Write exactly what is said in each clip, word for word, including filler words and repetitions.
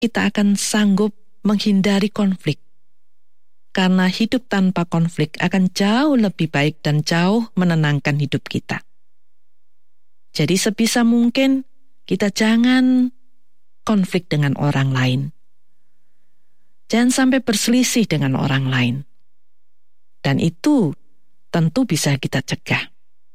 kita akan sanggup menghindari konflik. Karena hidup tanpa konflik akan jauh lebih baik dan jauh menenangkan hidup kita. Jadi sebisa mungkin kita jangan konflik dengan orang lain. Jangan sampai berselisih dengan orang lain. Dan itu tentu bisa kita cegah.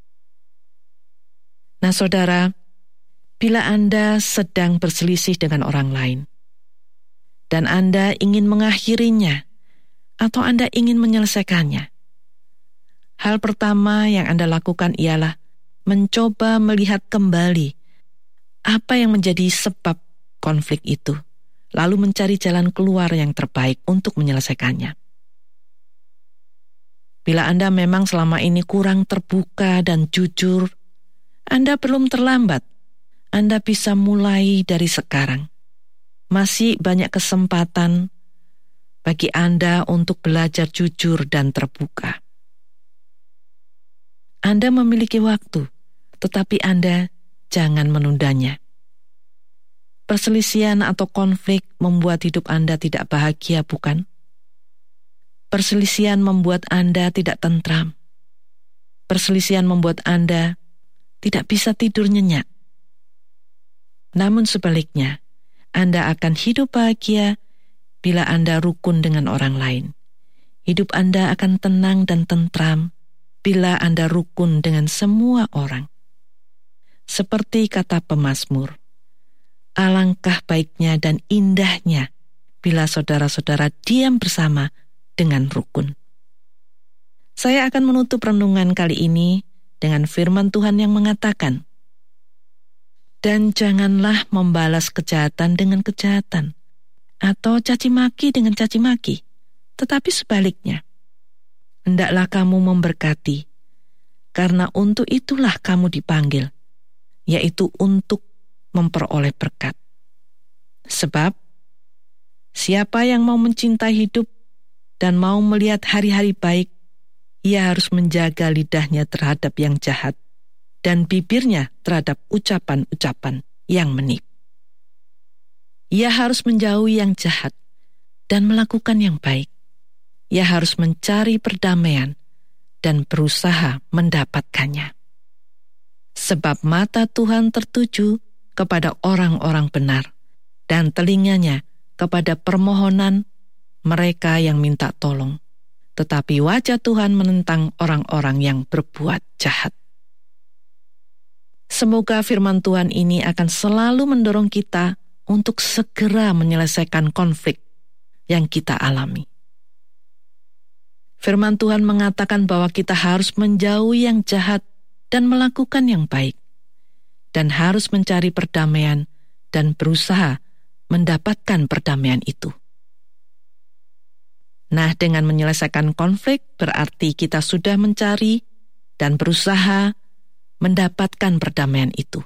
Nah saudara, bila Anda sedang berselisih dengan orang lain, dan Anda ingin mengakhirinya, atau Anda ingin menyelesaikannya, hal pertama yang Anda lakukan ialah mencoba melihat kembali apa yang menjadi sebab konflik itu, lalu mencari jalan keluar yang terbaik untuk menyelesaikannya. Bila Anda memang selama ini kurang terbuka dan jujur, Anda belum terlambat. Anda bisa mulai dari sekarang. Masih banyak kesempatan bagi Anda untuk belajar jujur dan terbuka. Anda memiliki waktu, tetapi Anda jangan menundanya. Perselisihan atau konflik membuat hidup Anda tidak bahagia, bukan? Perselisihan membuat Anda tidak tentram. Perselisihan membuat Anda tidak bisa tidur nyenyak. Namun sebaliknya, Anda akan hidup bahagia bila Anda rukun dengan orang lain. Hidup Anda akan tenang dan tentram bila Anda rukun dengan semua orang. Seperti kata pemazmur, alangkah baiknya dan indahnya bila saudara-saudara diam bersama dengan rukun. Saya akan menutup renungan kali ini dengan firman Tuhan yang mengatakan, dan janganlah membalas kejahatan dengan kejahatan, atau caci maki dengan caci maki, tetapi sebaliknya. Hendaklah kamu memberkati, karena untuk itulah kamu dipanggil, yaitu untuk memperoleh berkat. Sebab, siapa yang mau mencintai hidup dan mau melihat hari-hari baik, ia harus menjaga lidahnya terhadap yang jahat, dan bibirnya terhadap ucapan-ucapan yang menipu. Ia harus menjauhi yang jahat dan melakukan yang baik. Ia harus mencari perdamaian dan berusaha mendapatkannya. Sebab mata Tuhan tertuju kepada orang-orang benar dan telinganya kepada permohonan mereka yang minta tolong. Tetapi wajah Tuhan menentang orang-orang yang berbuat jahat. Semoga firman Tuhan ini akan selalu mendorong kita untuk segera menyelesaikan konflik yang kita alami. Firman Tuhan mengatakan bahwa kita harus menjauhi yang jahat dan melakukan yang baik, dan harus mencari perdamaian dan berusaha mendapatkan perdamaian itu. Nah, dengan menyelesaikan konflik berarti kita sudah mencari dan berusaha mendapatkan perdamaian itu.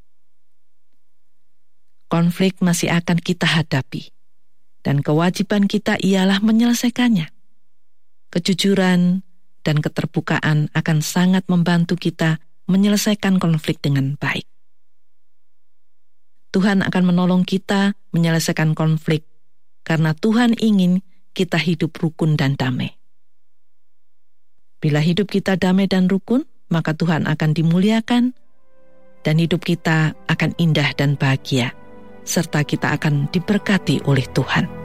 Konflik masih akan kita hadapi, dan kewajiban kita ialah menyelesaikannya. Kejujuran dan keterbukaan akan sangat membantu kita menyelesaikan konflik dengan baik. Tuhan akan menolong kita menyelesaikan konflik, karena Tuhan ingin kita hidup rukun dan damai. Bila hidup kita damai dan rukun, maka Tuhan akan dimuliakan, dan hidup kita akan indah dan bahagia, serta kita akan diberkati oleh Tuhan.